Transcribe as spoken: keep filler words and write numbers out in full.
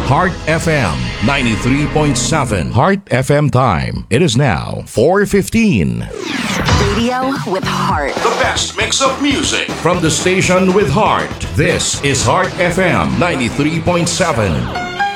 Heart F M ninety-three point seven. Heart F M time. It is now four fifteen. Radio with heart. The best mix of music from the station with heart. This is Heart F M ninety-three point seven.